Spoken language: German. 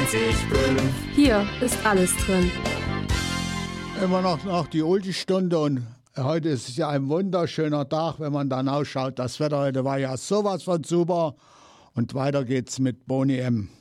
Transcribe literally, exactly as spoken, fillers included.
vierundzwanzig fünf. Hier ist alles drin. Immer noch, noch die Ulti-Stunde und heute ist es ja ein wunderschöner Tag, wenn man dann ausschaut. Das Wetter heute war ja sowas von super und weiter geht's mit Boney M.